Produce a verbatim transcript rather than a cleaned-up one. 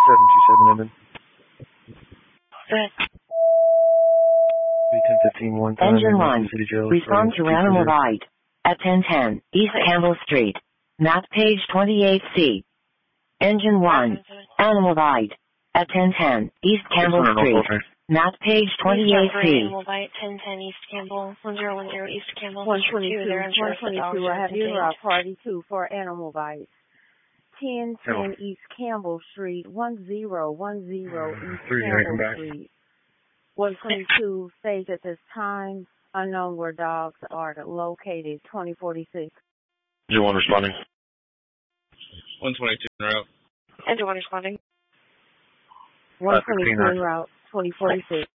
seven two seven Edmund. Good. ten fifteen one time. Engine one. City Jail. Respond to Animal Bite at ten ten East Campbell Street. Map page twenty-eight C. Engine one. Animal Bite at ten ten East Campbell Street. Map page twenty-eight C. Animal Bite, ten ten East Campbell, one zero one zero East Campbell. one twenty-two, one twenty-two, I have you, uh, party two for Animal Bite. ten ten East Campbell Street, one zero one zero East Campbell Street. one twenty-two, stage at this time, unknown where dogs are located, twenty forty-six. Engine one responding. one twenty-two en route. Engine one responding. one twenty-two en route, twenty forty-six.